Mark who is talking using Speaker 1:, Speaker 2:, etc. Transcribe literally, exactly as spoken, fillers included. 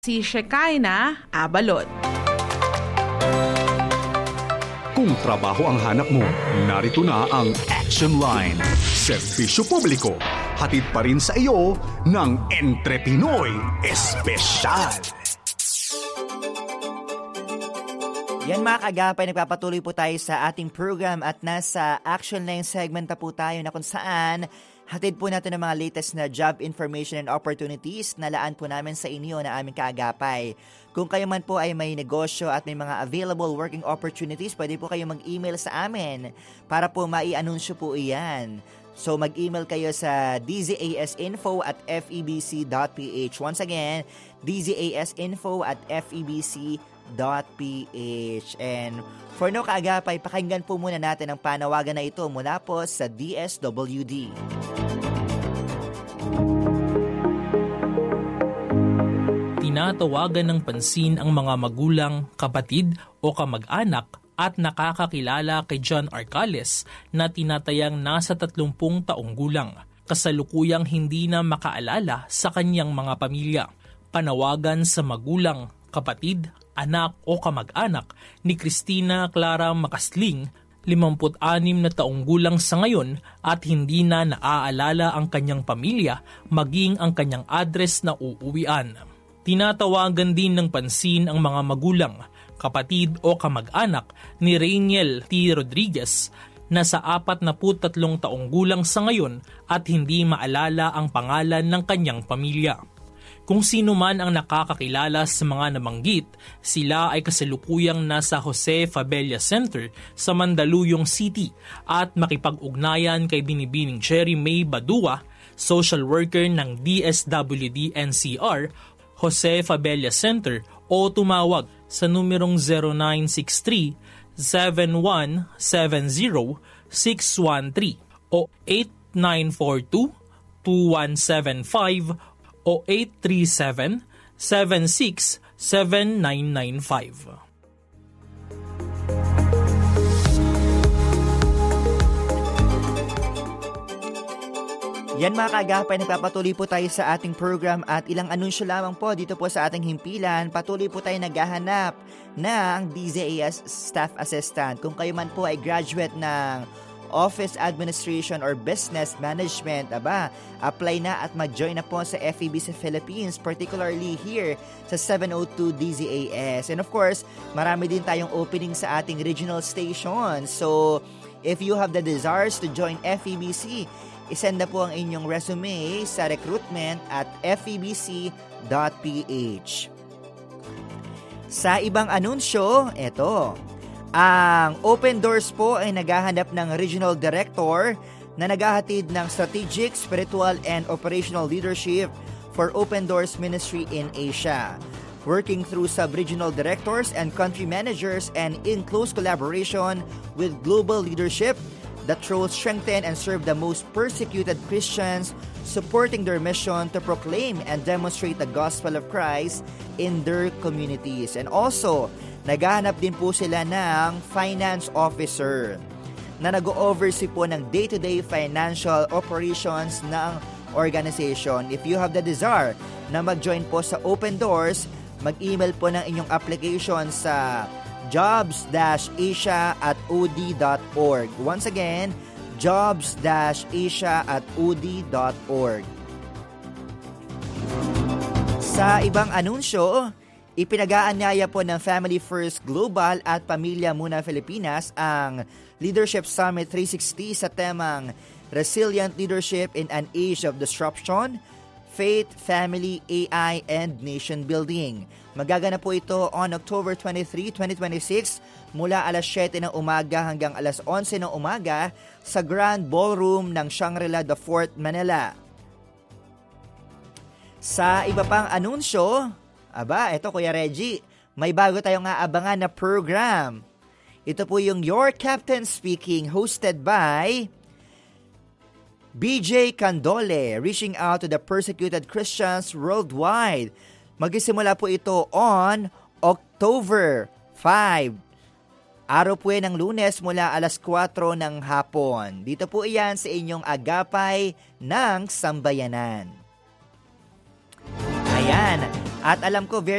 Speaker 1: Si Shekinah Abalon.
Speaker 2: Kung trabaho ang hanap mo, narito na ang Action Line. Serbisyo publiko, hatid pa rin sa iyo ng Entre Pinoy Espesyal.
Speaker 3: Yan mga kagapay, nagpapatuloy po tayo sa ating program at nasa Action Line segment na po tayo na kung saan hatid po natin ang mga latest na job information and opportunities na laan po namin sa inyo na aming kaagapay. Kung kayo man po ay may negosyo at may mga available working opportunities, pwede po kayo mag-email sa amin para po mai-anunsyo po iyan. So mag-email kayo sa d z a s info at f e b c dot p h. Once again, d z a s info at f e b c dot p h. And for no kaagapay, pakinggan po muna natin ang panawagan na ito mula po sa D S W D.
Speaker 4: Tinatawagan ng pansin ang mga magulang, kapatid o kamag-anak at nakakakilala kay John Arcales na tinatayang nasa tatlumpung taong gulang, kasalukuyang hindi na makaalala sa kanyang mga pamilya. Panawagan sa magulang, kapatid, anak o kamag-anak ni Cristina Clara Macasling, limampu't anim na taong gulang sa ngayon at hindi na naaalala ang kanyang pamilya maging ang kanyang address na uuwian. Tinatawagan din ng pansin ang mga magulang, kapatid o kamag-anak ni Rainiel T. Rodriguez na sa apat na tatlong taong gulang sa ngayon at hindi maalala ang pangalan ng kanyang pamilya. Kung sino man ang nakakakilala sa mga nabanggit, sila ay kasalukuyang nasa Jose Fabella Center sa Mandaluyong City at makipag-ugnayan kay Binibining Cherry May Badua, social worker ng D S W D N C R, Jose Fabella Center o tumawag sa numerong zero nine six three, seven one seven zero, six one three o eight nine four two, two one seven five o eight three seven, seven six seven nine nine five.
Speaker 3: Yan mga kaagapay, nagpapatuloy po tayo sa ating program at ilang anunsyo lamang po dito po sa ating himpilan. Patuloy po tayo naghahanap ng D Z A S Staff Assistant. Kung kayo man po ay graduate ng Office Administration or Business Management, aba, apply na at mag-join na po sa F E B C Philippines, particularly here sa seven oh two D Z A S. And of course, marami din tayong opening sa ating regional station. So, if you have the desires to join F E B C, isend na po ang inyong resume sa recruitment at f e b c dot p h. Sa ibang anunsyo, eto, ang Open Doors po ay naghahanap ng regional director na naghahatid ng strategic, spiritual, and operational leadership for Open Doors Ministry in Asia. Working through sub-regional directors and country managers and in close collaboration with global leadership that will strengthen and serve the most persecuted Christians, supporting their mission to proclaim and demonstrate the gospel of Christ in their communities. And also, naghahanap din po sila ng finance officer na nag-oversee po ng day-to-day financial operations ng organization. If you have the desire na mag-join po sa Open Doors, mag-email po ng inyong application sa jobs dash asia at o d dot org. Once again, jobs dash asia at o d dot org. Sa ibang anunsyo, ipinag-aanyaya po ng Family First Global at Pamilya Muna Pilipinas ang Leadership Summit three sixty sa temang Resilient Leadership in an Age of Disruption, Faith, Family, A I, and Nation Building. Magaganap po ito on October twenty-third, twenty twenty-six mula alas siyete ng umaga hanggang alas onse ng umaga sa Grand Ballroom ng Shangri-La The Fort, Manila. Sa iba pang anunsyo, aba, eto Kuya Reggie, may bago tayong aabangan na program. Ito po yung Your Captain Speaking, hosted by B J Candole, reaching out to the persecuted Christians worldwide. Magsisimula po ito on October fifth. Araw po yan ng Lunes mula alas kwatro ng hapon. Dito po iyan sa inyong agapay ng sambayanan. Ayan. At alam ko, very